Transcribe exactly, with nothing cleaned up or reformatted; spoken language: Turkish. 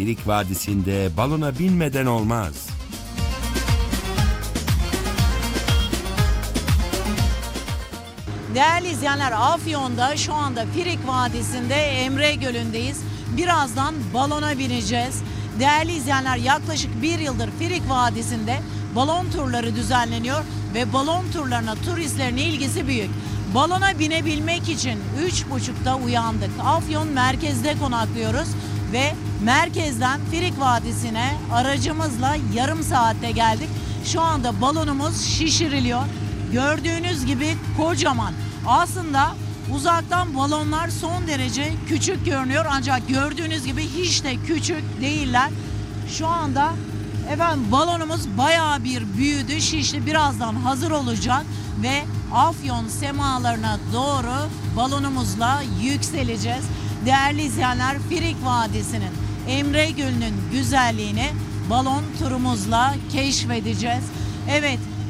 Firik Vadisi'nde balona binmeden olmaz. Değerli izleyenler, Afyon'da şu anda Firik Vadisi'nde Emre Gölü'ndeyiz. Birazdan balona bineceğiz. Değerli izleyenler, yaklaşık bir yıldır Firik Vadisi'nde balon turları düzenleniyor ve balon turlarına turistlerin ilgisi büyük. Balona binebilmek için üç buçukta uyandık. Afyon merkezde konaklıyoruz ve merkezden Firik Vadisi'ne aracımızla yarım saatte geldik. Şu anda balonumuz şişiriliyor. Gördüğünüz gibi kocaman. Aslında uzaktan balonlar son derece küçük görünüyor ancak gördüğünüz gibi hiç de küçük değiller. Şu anda efendim balonumuz bayağı bir büyüdü, şişti. Birazdan hazır olacak ve Afyon semalarına doğru balonumuzla yükseleceğiz. Değerli izleyenler, Firik Vadisi'nin, Emre Gölü'nün güzelliğini balon turumuzla keşfedeceğiz. Evet,